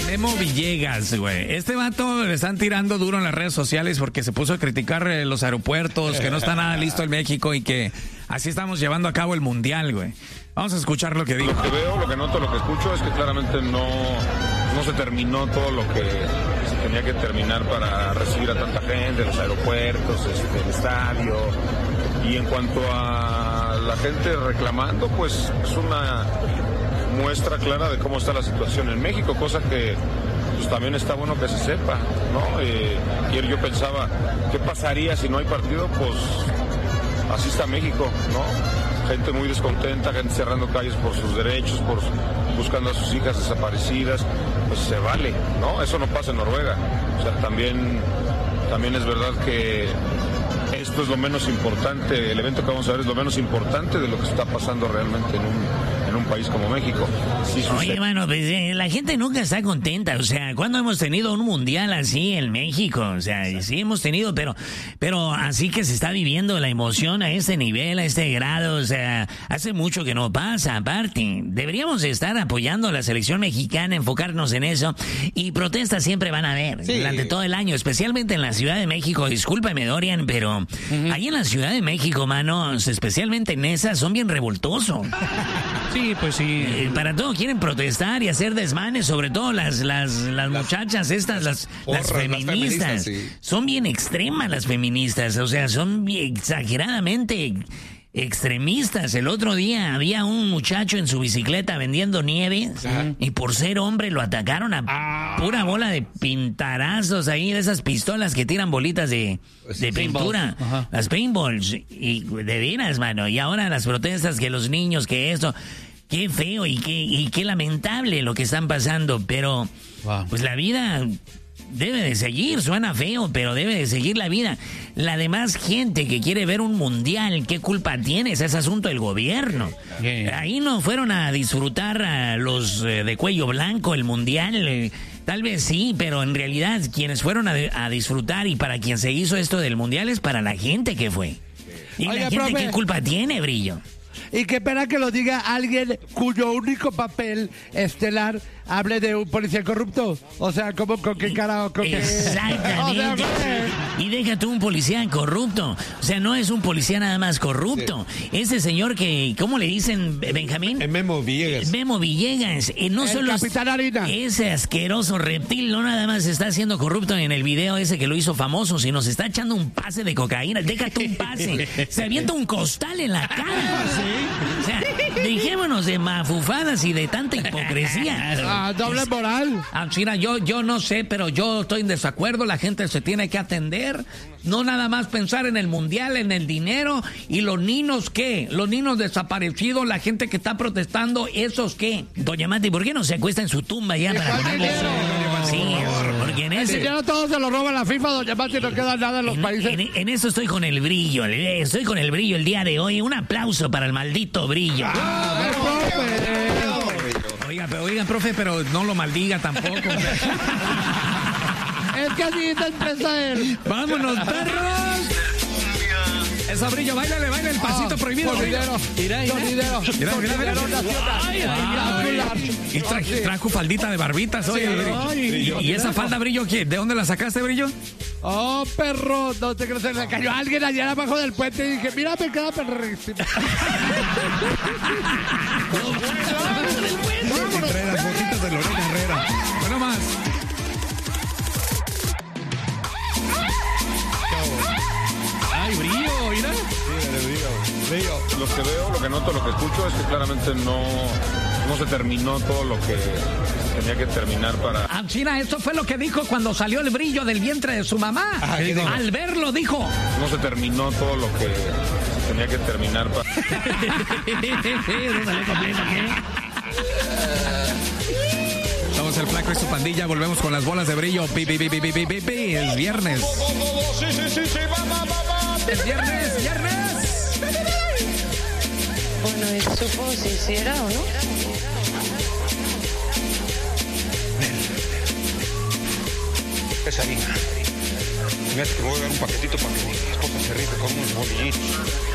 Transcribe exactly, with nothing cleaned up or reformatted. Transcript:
Memo Villegas, güey. Este vato le están tirando duro en las redes sociales porque se puso a criticar eh, los aeropuertos, que no está nada listo en México y que así estamos llevando a cabo el mundial, güey. Vamos a escuchar lo que dijo. Lo que veo, lo que noto, lo que escucho es que claramente no, no se terminó todo lo que se tenía que terminar para recibir a tanta gente, los aeropuertos, este, el estadio. Y en cuanto a la gente reclamando, pues es una muestra clara de cómo está la situación en México, cosa que pues también está bueno que se sepa, ¿no? Eh, ayer yo pensaba, ¿qué pasaría si no hay partido? Pues así está México, ¿no? Gente muy descontenta, gente cerrando calles por sus derechos, por buscando a sus hijas desaparecidas, pues se vale, ¿no? Eso no pasa en Noruega. O sea, también, también es verdad que esto es lo menos importante, el evento que vamos a ver es lo menos importante de lo que está pasando realmente en un, en un país como México. Sí, Oye, hermano, pues eh, la gente nunca está contenta. O sea, ¿cuándo hemos tenido un mundial así en México? O sea, sí hemos tenido, pero, pero así que se está viviendo la emoción a este nivel, a este grado. O sea, hace mucho que no pasa, aparte. Deberíamos estar apoyando a la selección mexicana, enfocarnos en eso. Y protestas siempre van a haber sí. durante todo el año, especialmente en la Ciudad de México. Discúlpame, Dorian, pero uh-huh. ahí en la Ciudad de México, manos, especialmente en esas, son bien revoltosos. Sí, pues sí. Eh, para todo quieren protestar y hacer desmanes, sobre todo las las, las, las muchachas estas, las, porras, las feministas. Las feministas sí. Son bien extremas las feministas, o sea, son bien exageradamente extremistas. El otro día había un muchacho en su bicicleta vendiendo nieve Ajá. y por ser hombre lo atacaron a ah. pura bola de pintarazos ahí, de esas pistolas que tiran bolitas de, de pintura, las paintballs, y de veras, mano. Y ahora las protestas, que los niños, que esto, qué feo y qué, y qué lamentable lo que están pasando, pero wow. pues la vida debe de seguir, suena feo, pero debe de seguir la vida. La demás gente que quiere ver un mundial, ¿qué culpa tiene? Ese es asunto del gobierno. Yeah. Ahí no fueron a disfrutar a los eh, de cuello blanco el mundial, eh, tal vez sí, pero en realidad quienes fueron a, a disfrutar y para quien se hizo esto del mundial es para la gente que fue. Y Oye, la gente, profe, ¿qué culpa tiene, Brillo? Y qué pena que lo diga alguien cuyo único papel estelar hable de un policía corrupto. O sea, ¿cómo, con qué cara? Con Exactamente. Qué... O sea, y deja tú un policía corrupto. O sea, no es un policía nada más corrupto. Sí. Ese señor que, ¿cómo le dicen, Benjamín? El Memo Villegas. Memo Villegas. Eh, no el solo Capitán Harina. Ese asqueroso reptil no nada más está haciendo corrupto en el video ese que lo hizo famoso, sino se está echando un pase de cocaína. Déjate un pase. Se avienta un costal en la cara. ¿Sí? O sea, dejémonos de mafufadas y de tanta hipocresía. Ah, doble moral. Ah, China, yo, yo no sé, pero yo estoy en desacuerdo. La gente se tiene que atender. No nada más pensar en el mundial, en el dinero. ¿Y los niños qué? Los niños desaparecidos, la gente que está protestando, ¿esos qué? Doña Mati, ¿por qué no se acuesta en su tumba ya para ponerle eso? Sí, porque en ese... El dinero todo se lo roba la FIFA, Doña Mati, no queda nada en los en, países. En, en eso estoy con el brillo. Estoy con el brillo el día de hoy. Un aplauso para el maldito brillo. ¡Ah, el profe! Oiga, pero, oigan, profe, pero no lo maldiga tampoco. Es que así está empresa él. ¡Vámonos, perros! Eso, Brillo, báilale, baila el pasito oh, prohibido. Sonidero, mira, mira. Sonidero, mira, mira, mira. Ay, ay, ay, y tra trajo faldita de barbitas, oye. Sí, y, y esa falda, Brillo, ¿qué? ¿De dónde la sacaste, Brillo? Oh, perro, no te crees, se le cayó alguien allá abajo del puente y dije, mira, me queda perrísimo. Entre las botitas de Lorena Herrera. Bueno, más. Ay, Brillo, mira. Sí, brillo, brillo. Lo que veo, lo que noto, lo que escucho es que claramente no, no se terminó todo lo que tenía que terminar para... Ah, China, esto fue lo que dijo cuando salió el Brillo del vientre de su mamá. Ah, al verlo dijo. No se terminó todo lo que tenía que terminar para... Somos el Flaco y su pandilla, volvemos con las bolas de Brillo. Pi, pi, pi, pi, pi, pi, pi. Es viernes. Sí, sí, sí, sí, va, va, va, va. Es viernes, viernes. Bueno, eso fue si hiciera o no. Es harina. Fíjate que voy a dar un paquetito para que mi esposa se rife con unos bolillitos.